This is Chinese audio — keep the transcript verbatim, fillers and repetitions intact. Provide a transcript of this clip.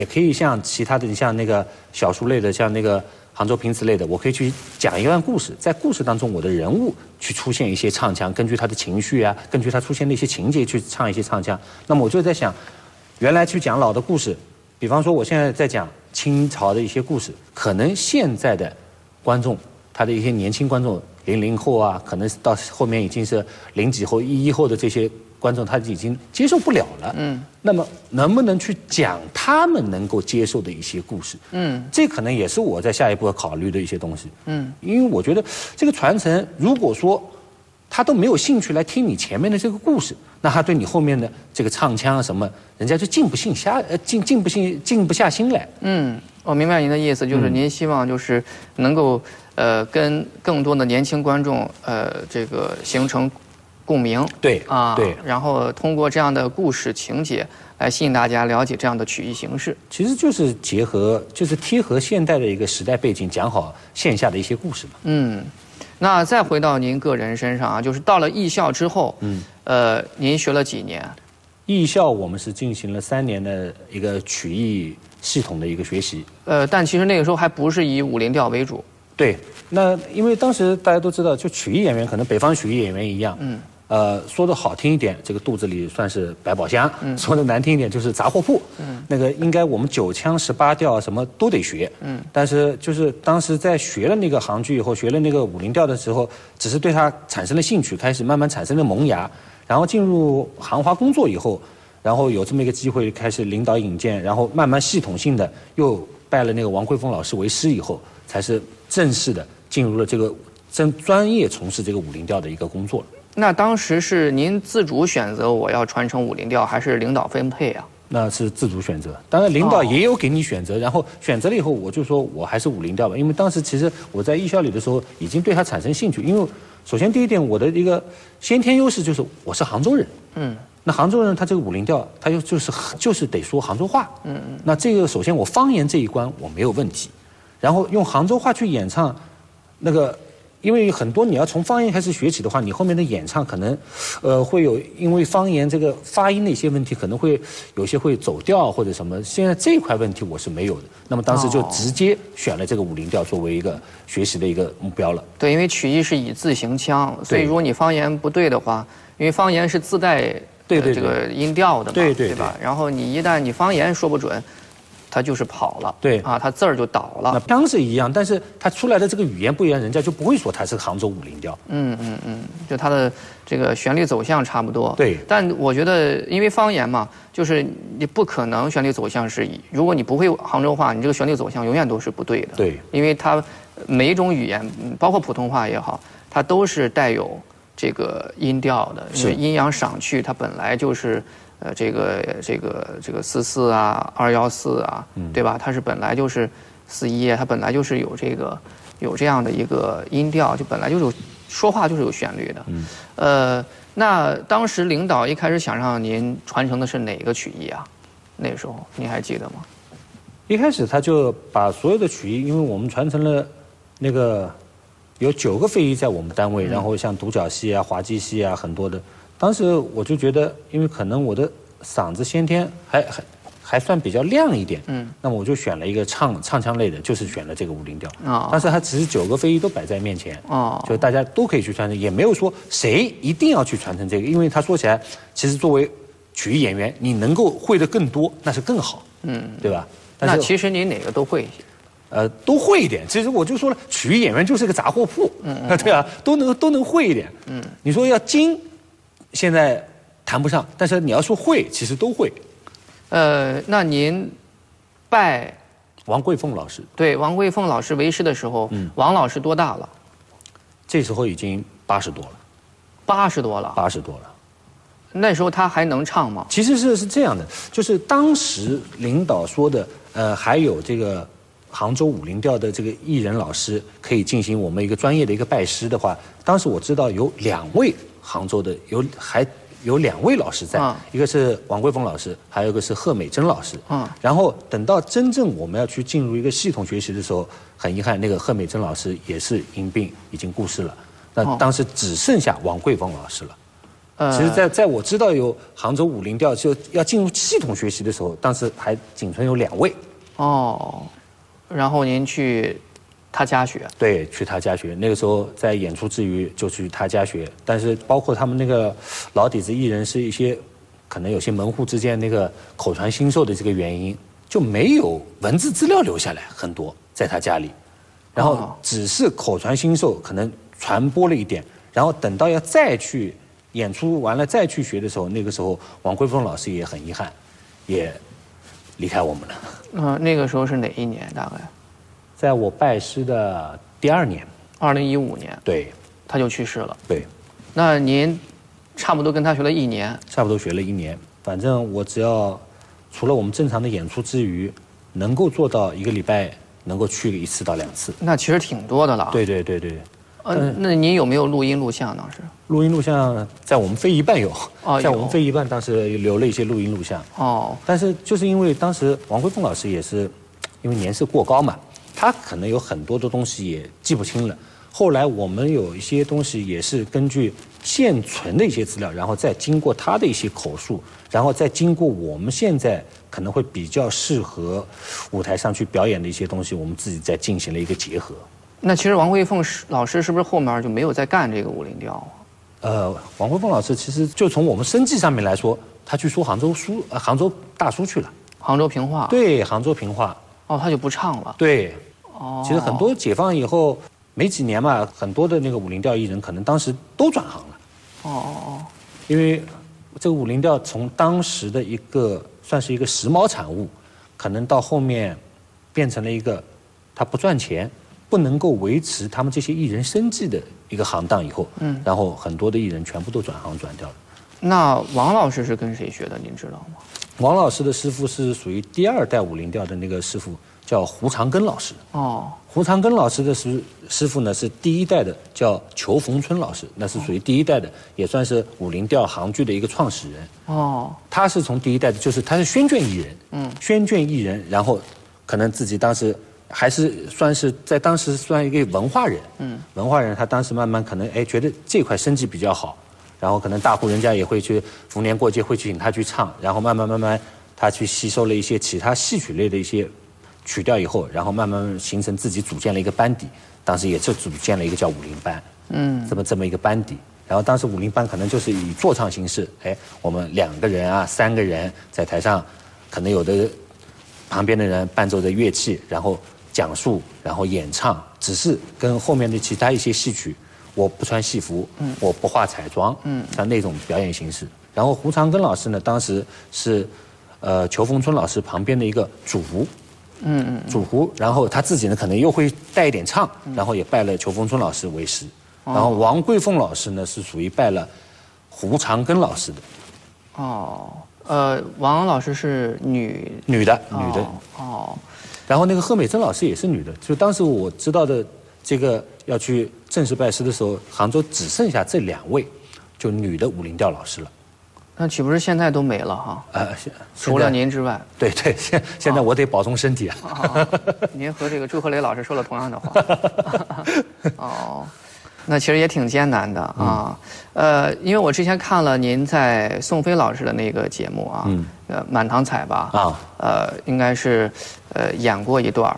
也可以像其他的，你像那个小说类的，像那个杭州评词类的，我可以去讲一段故事，在故事当中，我的人物去出现一些唱腔，根据他的情绪啊，根据他出现的一些情节去唱一些唱腔。那么我就在想，原来去讲老的故事，比方说我现在在讲清朝的一些故事，可能现在的观众，他的一些年轻观众，零零后啊，可能到后面已经是零几后、一一后的这些观众，他已经接受不了了。嗯，那么能不能去讲他们能够接受的一些故事？嗯，这可能也是我在下一步要考虑的一些东西。嗯，因为我觉得这个传承，如果说他都没有兴趣来听你前面的这个故事，那他对你后面的这个唱腔啊什么，人家就静不心下呃静静不心静不下心来。 嗯，我明白您的意思，就是您希望就是能够呃跟更多的年轻观众呃这个形成共鸣。 对啊， 对， 然后通过这样的故事情节来吸引大家了解这样的曲艺形式。 其实就是结合，就是贴合现代的一个时代背景，讲好线下的一些故事嘛。 嗯。那再回到您个人身上啊，就是到了艺校之后，嗯，呃，您学了几年？ 艺校我们是进行了三年的一个曲艺系统的一个学习。 呃，但其实那个时候还不是以武林调为主。 对，那因为当时大家都知道，就曲艺演员，可能北方曲艺演员一样，嗯，呃，说的好听一点，这个肚子里算是百宝箱；嗯、说的难听一点，就是杂货铺。嗯，那个应该我们九腔十八调什么都得学。嗯，但是就是当时在学了那个杭剧以后，学了那个武林调的时候，只是对它产生了兴趣，开始慢慢产生了萌芽。然后进入杭华工作以后，然后有这么一个机会开始领导引荐，然后慢慢系统性的又拜了那个王桂峰老师为师以后，才是正式的进入了这个真专业从事这个武林调的一个工作了。 那当时是您自主选择我要传承武林调，还是领导分配啊？ 那是自主选择，当然领导也有给你选择，哦、然后选择了以后，我就说我还是武林调吧，因为当时其实我在艺校里的时候已经对他产生兴趣，因为首先第一点，我的一个先天优势就是我是杭州人，嗯，那杭州人他这个武林调，他又就是就是得说杭州话，嗯嗯，那这个首先我方言这一关我没有问题，然后用杭州话去演唱，那个。因为很多你要从方言开始学起的话，你后面的演唱可能，呃，会有因为方言这个发音的一些问题，可能会有些会走调或者什么。现在这一块问题我是没有的。那么当时就直接选了这个武林调作为一个学习的一个目标了。 对，因为曲艺是以字行腔，所以如果你方言不对的话，因为方言是自带对对这个音调的嘛， 对对对吧？然后你一旦你方言说不准。他就是跑了， 对啊，他字儿就倒了。 那腔是一样，但是他出来的这个语言不一样，人家就不会说他是杭州武林调。 嗯嗯嗯，就他的这个旋律走向差不多。 对， 但我觉得，因为方言嘛，就是你不可能旋律走向是，如果你不会杭州话，你这个旋律走向永远都是不对的。 对， 因为它每一种语言，包括普通话也好，它都是带有这个音调的，因为阴阳赏去，它本来就是。呃，这个这个这个四四啊，二幺四啊，嗯、对吧？它是本来就是四一，它本来就是有这个有这样的一个音调，就本来就是有说话就是有旋律的。嗯，呃，那当时领导一开始想让您传承的是哪个曲艺啊？那时候您还记得吗？ 一开始他就把所有的曲艺，因为我们传承了那个有九个非遗在我们单位，嗯、然后像独角戏啊、滑稽戏啊，很多的。当时我就觉得，因为可能我的嗓子先天还还还算比较亮一点，嗯，那么我就选了一个唱唱腔类的，就是选了这个武林调。啊、哦，但是它只是九个非遗都摆在面前，哦，就大家都可以去传承，也没有说谁一定要去传承这个，因为他说起来，其实作为曲艺演员，你能够会的更多，那是更好，嗯，对吧？ 那其实你哪个都会一些。 呃，都会一点。其实我就说了，曲艺演员就是个杂货铺，嗯，嗯对啊，都能都能会一点。嗯，你说要精。现在谈不上，但是你要说会，其实都会。 呃，那您拜王桂凤老师， 对王桂凤老师为师的时候，嗯、王老师多大了？ 这时候已经八十多了。 八十多了。 八十多了。 那时候他还能唱吗？ 其实是是这样的，就是当时领导说的，呃，还有这个杭州武林调的这个艺人老师可以进行我们一个专业的一个拜师的话，当时我知道有两位。杭州的有还有两位老师在，嗯、一个是王桂峰老师，还有一个是贺美珍老师。嗯，然后等到真正我们要去进入一个系统学习的时候，很遗憾，那个贺美珍老师也是因病已经过世了。那当时只剩下王桂峰老师了。 呃，其实在，在在我知道有杭州武林调就要进入系统学习的时候，当时还仅存有两位。 哦，然后您去他家学？ 对，去他家学。那个时候在演出之余就去他家学，但是包括他们那个老底子艺人是一些，可能有些门户之间那个口传心授的这个原因，就没有文字资料留下来很多在他家里，然后只是口传心授，可能传播了一点，然后等到要再去演出完了再去学的时候，那个时候王桂凤老师也很遗憾，也离开我们了。 嗯、呃，那个时候是哪一年？大概在我拜师的第二年， 二零一五年。 对， 他就去世了。 对， 那您差不多跟他学了一年？ 差不多学了一年。反正我只要除了我们正常的演出之余，能够做到一个礼拜能够去一次到两次。 那其实挺多的了。 对对对对。 呃，那您有没有录音录像当时？ 录音录像在我们非遗办有， 哦、 在我们非遗办当时留了一些录音录像。 哦。 但是就是因为当时王桂凤老师也是，因为年事过高嘛，他可能有很多的东西也记不清了。后来我们有一些东西也是根据现存的一些资料，然后再经过他的一些口述，然后再经过我们现在可能会比较适合舞台上去表演的一些东西，我们自己再进行了一个结合。 那其实王桂凤老师是不是后面就没有再干这个武林调啊？ 呃，王桂凤老师其实就从我们生计上面来说，他去说杭州书、呃、杭州大书去了。 杭州评话。 对，杭州评话。 哦，他就不唱了。 对。 哦。 其实很多解放以后没几年嘛，很多的那个武林调艺人可能当时都转行了。 哦哦哦。 因为这个武林调从当时的一个算是一个时髦产物，可能到后面变成了一个他不赚钱，不能够维持他们这些艺人生计的一个行当以后，嗯，然后很多的艺人全部都转行转掉了。 那王老师是跟谁学的？您知道吗？ 王老师的师傅是属于第二代武林调的那个师傅，叫胡长根老师。 哦， 胡长根老师的师师傅呢是第一代的，叫裘逢春老师，那是属于第一代的，哦、也算是武林调杭剧的一个创始人。 哦， 他是从第一代的，就是他是宣卷艺人，嗯，宣卷艺人，然后可能自己当时。还是算是在当时算一个文化人，嗯，文化人，他当时慢慢可能哎觉得这块生计比较好，然后可能大户人家也会去逢年过节会去请他去唱，然后慢慢慢慢他去吸收了一些其他戏曲类的一些曲调以后，然后慢慢形成自己组建了一个班底，当时也就组建了一个叫武林班，嗯，这么这么一个班底，然后当时武林班可能就是以坐唱形式，哎，我们两个人啊三个人在台上，可能有的旁边的人伴奏着乐器，然后。讲述，然后演唱，只是跟后面的其他一些戏曲，我不穿戏服，嗯，我不化彩妆，嗯，像那种表演形式。然后胡长根老师呢，当时是，呃，裘逢春老师旁边的一个主胡，嗯嗯，主胡，然后他自己呢可能又会带一点唱，然后也拜了裘逢春老师为师。然后王桂凤老师呢是属于拜了胡长根老师的。 哦，呃，王老师是女女的，女的。 哦。哦然后那个贺美珍老师也是女的，就当时我知道的这个要去正式拜师的时候，杭州只剩下这两位，就女的武林调老师了。 那岂不是现在都没了哈？呃，除了您之外。 对对，现现在我得保重身体啊。 哦、您和这个朱和雷老师说了同样的话。哦。那其实也挺艰难的啊，嗯、呃，因为我之前看了您在宋飞老师的那个节目啊，嗯、呃，满堂彩吧，啊，呃，应该是，呃，演过一段